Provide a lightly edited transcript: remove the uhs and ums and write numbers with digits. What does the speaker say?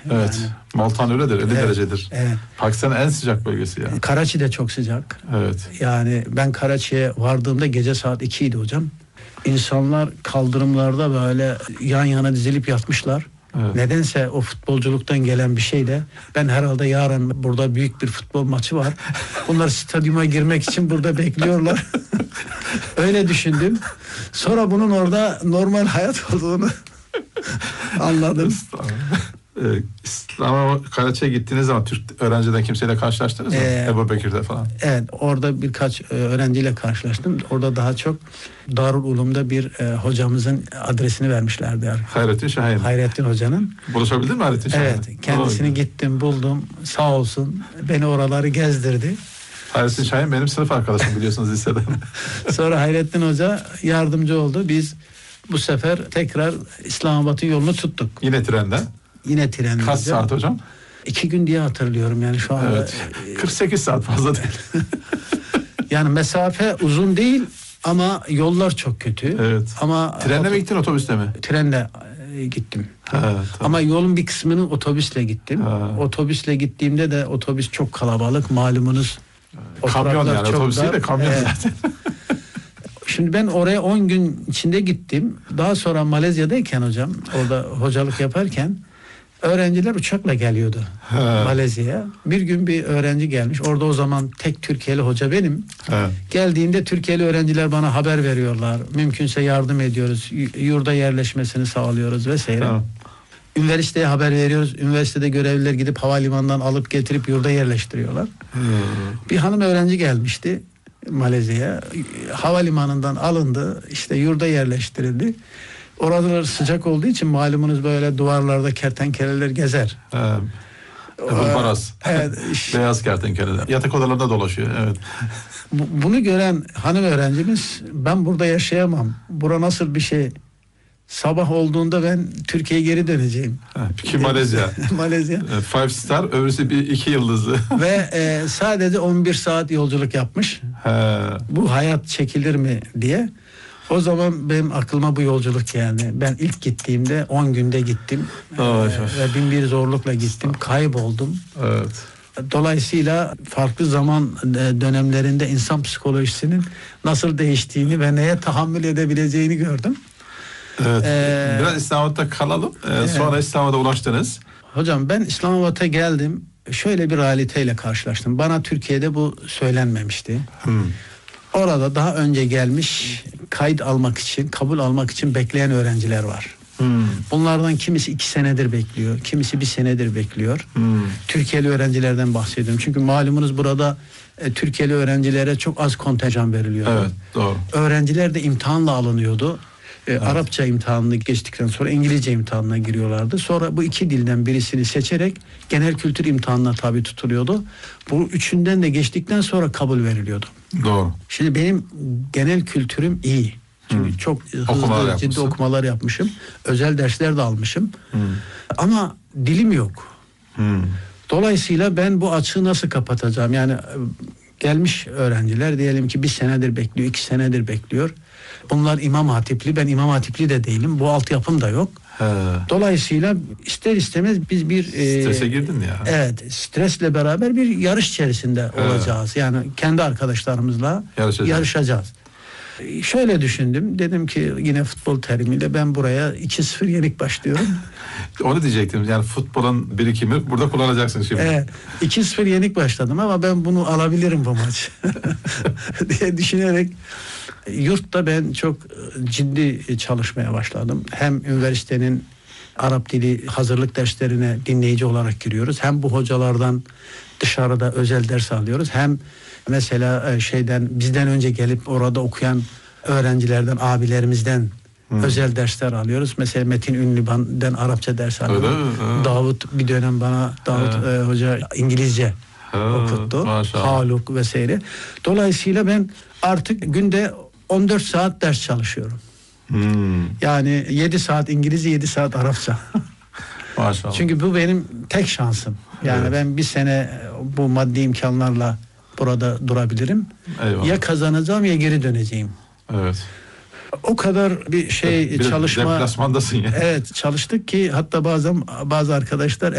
Evet. Yani, Maltan öyledir. 50 evet, derecedir. evet. Pakistan'ın en sıcak bölgesi ya. Karachi de çok sıcak. Evet. Yani ben Karachi'ye vardığımda gece saat 2 idi hocam. İnsanlar kaldırımlarda böyle yan yana dizilip yatmışlar. Evet. Nedense o futbolculuktan gelen bir şeyle ben herhalde yarın burada büyük bir futbol maçı var. Bunlar stadyuma girmek için burada bekliyorlar. Öyle düşündüm. Sonra bunun orada normal hayat olduğunu anladım. Ama Karachi'ye gittiğiniz zaman Türk öğrenciden kimseyle karşılaştınız mı? Ebu Bekir'de falan. Evet, orada birkaç öğrenciyle karşılaştım. Orada daha çok Darul Ulum'da bir hocamızın adresini vermişlerdi. Hayrettin Şahin. Hayrettin Hoca'nın. Buluşabildin mi Hayrettin Şahin'le? Evet, kendisini gittim, buldum. Sağ olsun. Beni oraları gezdirdi. Hayrettin Şahin benim sınıf arkadaşım biliyorsunuz liseden. Sonra Hayrettin Hoca yardımcı oldu. Biz bu sefer tekrar İslamabad'ın yolunu tuttuk. Yine trenden. Yine trenle. Kaç saat hocam? 2 gün diye hatırlıyorum yani şu anda. Evet. 48 saat fazla değil. Yani mesafe uzun değil ama yollar çok kötü. Evet. Ama trenle mi gittin otobüsle mi? Trenle gittim. Ha, tamam. Ama yolun bir kısmını otobüsle gittim. Ha. Otobüsle gittiğimde de otobüs çok kalabalık malumunuz. Kamyon yani otobüsü de kamyon zaten. Şimdi ben oraya 10 gün içinde gittim. Daha sonra Malezya'dayken hocam, orada hocalık yaparken öğrenciler uçakla geliyordu Malezya'ya. Bir gün bir öğrenci gelmiş. Orada o zaman tek Türkiye'li hoca benim. He. Geldiğinde Türkiye'li öğrenciler bana haber veriyorlar. Mümkünse yardım ediyoruz. Yurda yerleşmesini sağlıyoruz vesaire. He. Üniversiteye haber veriyoruz. Üniversitede görevliler gidip havalimanından alıp getirip yurda yerleştiriyorlar. Bir hanım öğrenci gelmişti Malezya'ya. Havalimanından alındı. İşte yurda yerleştirildi. Oralar sıcak olduğu için malumunuz böyle duvarlarda kertenkeleler gezer. Paras. Evet. Beyaz kertenkeleler. Yatak odalarında dolaşıyor. Evet. Bunu gören hanım öğrencimiz ben burada yaşayamam. Bura nasıl bir şey? Sabah olduğunda ben Türkiye'ye geri döneceğim. Ki Malezya. Malezya. 5 star, öbürsü 2 yıldızlı. Ve sadece 11 saat yolculuk yapmış. Bu hayat çekilir mi diye. O zaman benim aklıma bu yolculuk geldi. Ben ilk gittiğimde 10 günde gittim. Ve bin bir zorlukla gittim. Kayboldum. Evet. Dolayısıyla farklı zaman dönemlerinde insan psikolojisinin nasıl değiştiğini ve neye tahammül edebileceğini gördüm. Evet. Biraz İslamabad'da kalalım. Sonra İslamabad'a ulaştınız. Hocam ben İslamabad'a geldim. Şöyle bir realiteyle karşılaştım. Bana Türkiye'de bu söylenmemişti. Orada daha önce gelmiş kayıt almak için, kabul almak için bekleyen öğrenciler var. Bunlardan kimisi 2 senedir bekliyor, kimisi 1 senedir bekliyor. Türkiye'li öğrencilerden bahsediyorum. Çünkü malumunuz burada Türkiye'li öğrencilere çok az kontenjan veriliyor. Evet, doğru. Öğrenciler de imtihanla alınıyordu. Arapça imtihanını geçtikten sonra İngilizce imtihanına giriyorlardı. Sonra bu 2 dilden birisini seçerek genel kültür imtihanına tabi tutuluyordu. Bu 3'ünden de geçtikten sonra kabul veriliyordu. Doğru. Şimdi benim genel kültürüm iyi. Çünkü çok hızlı, ciddi okumalar yapmışım. Özel dersler de almışım. Ama dilim yok. Dolayısıyla ben bu açığı nasıl kapatacağım? Yani gelmiş öğrenciler diyelim ki 1 senedir bekliyor, 2 senedir bekliyor. Bunlar İmam Hatipli, ben İmam Hatipli de değilim. Bu altyapım da yok. Dolayısıyla ister istemez biz bir strese girdin ya. Evet, stresle beraber bir yarış içerisinde olacağız. Yani kendi arkadaşlarımızla yarışacağız. Şöyle düşündüm. Dedim ki yine futbol terimiyle ben buraya 2-0 yenik başlıyorum. Onu diyecektim. Yani futbolun birikimi burada kullanacaksın şimdi. Evet. 2-0 yenik başladım ama ben bunu alabilirim bu maç diye düşünerek yurtta ben çok ciddi çalışmaya başladım. Hem üniversitenin Arap dili hazırlık derslerine dinleyici olarak giriyoruz. Hem bu hocalardan dışarıda özel ders alıyoruz. Hem mesela bizden önce gelip orada okuyan öğrencilerden, abilerimizden özel dersler alıyoruz. Mesela Metin Ünlüban'dan Arapça ders alıyorum. Davut bir dönem bana hoca İngilizce okuttu. Haluk vesaire. Dolayısıyla ben artık günde 14 saat ders çalışıyorum. Yani 7 saat İngilizce, 7 saat Arapça. Maşallah. Çünkü bu benim tek şansım. Yani ben 1 sene bu maddi imkanlarla burada durabilirim. Eyvallah. Ya kazanacağım ya geri döneceğim. Evet. O kadar bir çalışma. Deplasmandasın ya. Evet, çalıştık ki hatta bazı arkadaşlar